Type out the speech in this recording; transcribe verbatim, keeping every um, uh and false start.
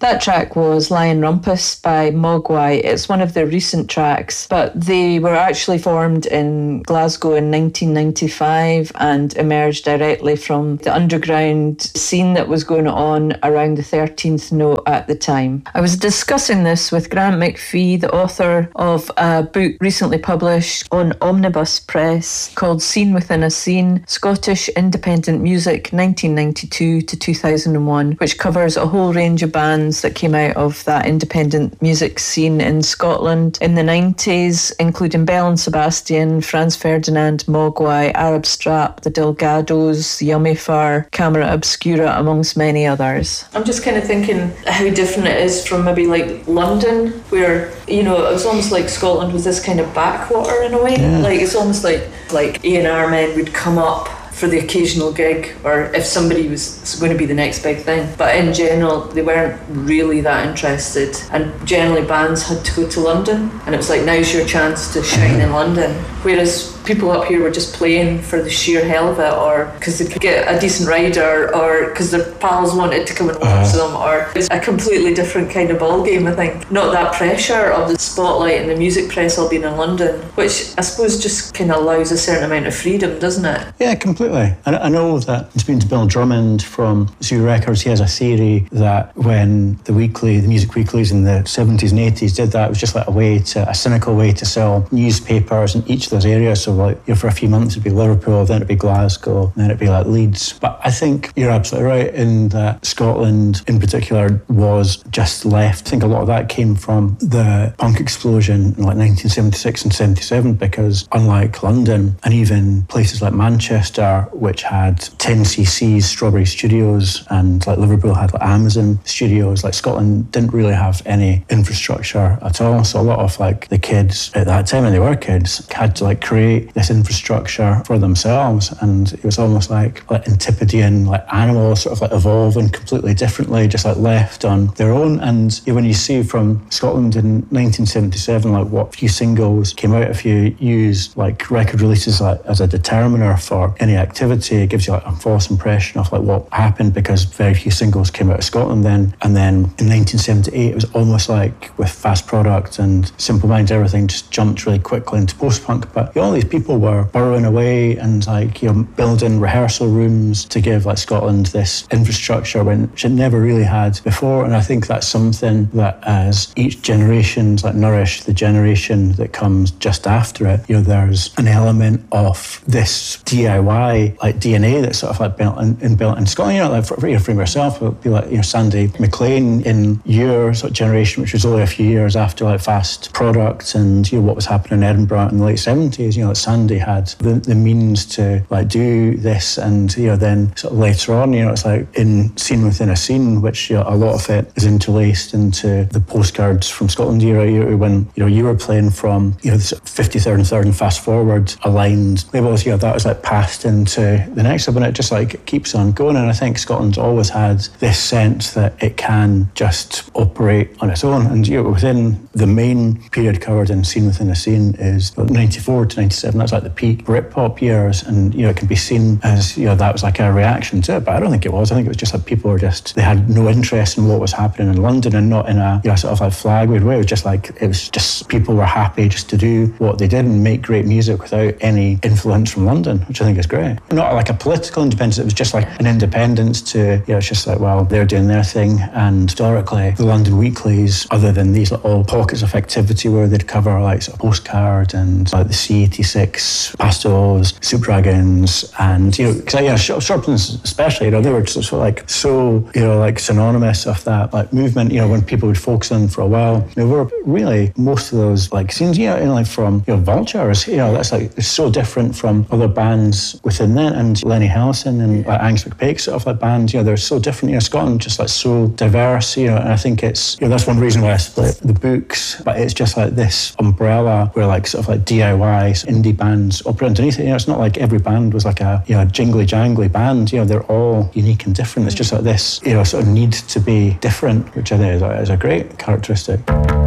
That track was Lion Rumpus by Mogwai. It's one of their recent tracks, but they were actually formed in Glasgow in nineteen ninety-five and emerged directly from the underground scene that was going on around the thirteenth Note at the time. I was discussing this with Grant McPhee, the author of a book recently published on Omnibus Press called Scene Within a Scene, Scottish Independent Music nineteen ninety-two to two thousand one, which covers a whole range of bands that came out of that independent music scene in Scotland in the nineties, including Belle and Sebastian, Franz Ferdinand, Mogwai, Arab Strap, the Delgados, Yummy Fur, Camera Obscura, amongst many others. I'm just kind of thinking how different it is from maybe like London, where, you know, it was almost like Scotland was this kind of backwater in a way. Yeah. Like it's almost like like A and R men would come up for the occasional gig, or if somebody was going to be the next big thing. But in general, they weren't really that interested. And generally bands had to go to London, and it was like, now's your chance to shine in London. Whereas people up here were just playing for the sheer hell of it, or because they could get a decent rider, or because their pals wanted to come and watch uh. them, or it's a completely different kind of ball game, I think. Not that pressure of the spotlight and the music press all being in London, which I suppose just kind of allows a certain amount of freedom, doesn't it? Yeah, completely. I, I know that, speaking to Bill Drummond from Zoo Records, he has a theory that when the weekly, the music weeklies in the seventies and eighties did that, it was just like a way to, a cynical way to sell newspapers in each of those areas. So like, you know, for a few months it'd be Liverpool, then it'd be Glasgow, then it'd be like Leeds. But I think you're absolutely right in that Scotland in particular was just left. I think a lot of that came from the punk explosion in like nineteen seventy-six and seventy-seven, because unlike London and even places like Manchester, which had ten C Cs, Strawberry Studios, and like Liverpool had like Amazon Studios, like Scotland didn't really have any infrastructure at all. So a lot of like the kids at that time, when they were kids, had to like create this infrastructure for themselves, and it was almost like like Antipodean like animals sort of like evolving completely differently, just like left on their own. And you know, when you see from Scotland in nineteen seventy-seven, like what few singles came out, if you use like record releases like as a determiner for any activity, it gives you like a false impression of like what happened, because very few singles came out of Scotland then. And then in nineteen seventy-eight, it was almost like with Fast Product and Simple Minds, everything just jumped really quickly into post-punk. But you know, all these people were burrowing away and like, you know, building rehearsal rooms to give like Scotland this infrastructure which it never really had before. And I think that's something that as each generation's like nourished the generation that comes just after it, you know, there's an element of this D I Y like D N A that's sort of like built in, in built in Scotland. You know, like for, for, you know, for yourself, it would be like, you know, Sandy McLean in your sort of generation, which was only a few years after like Fast Product and, you know, what was happening in Edinburgh in the late seventies. You know, like Sandy had the, the means to like do this, and you know, then sort of later on, you know, it's like in Scene Within a Scene, which, you know, a lot of it is interlaced into the Postcards from Scotland era, you know, when, you know, you were playing from, you know, the fifty-third and third and Fast Forward aligned labels. You know, that was like passed into the next one, and it just like keeps on going. And I think Scotland's always had this sense that it can just operate on its own. And you know, within the main period covered in Scene Within a Scene is ninety-four to ninety-seven. That's like the peak Britpop years, and you know, it can be seen as, you know, that was like a reaction to it, but I don't think it was. I think it was just like people were just, they had no interest in what was happening in London, and not in a, you know, sort of like flag way. It was just like, it was just people were happy just to do what they did and make great music without any influence from London, which I think is great. Not like a political independence, it was just like an independence to, you know, it's just like, well, they're doing their thing. And historically, the London weeklies, other than these little pockets of activity where they'd cover like sort of Postcard and like the C eighty-six, Pastos, Soup Dragons, and, you know, because, yeah, Sharptons especially, you know, they were just sort of like so, you know, like synonymous of that like movement, you know, when people would focus on for a while. You know, we were really, most of those like scenes, you know, you know, like from, you know, Vultures, you know, that's like, it's so different from other bands within that, and Lenny Hellison and like Angus McPake sort of like bands, you know, they're so different. You know, Scotland just like so diverse, you know, and I think it's, you know, that's one reason why I split the books, but it's just like this umbrella where like sort of like D I Y indie bands operate underneath it. You know, it's not like every band was like a, you know, jingly jangly band, you know, they're all unique and different. It's just like this, you know, sort of need to be different, which I think is a, is a great characteristic.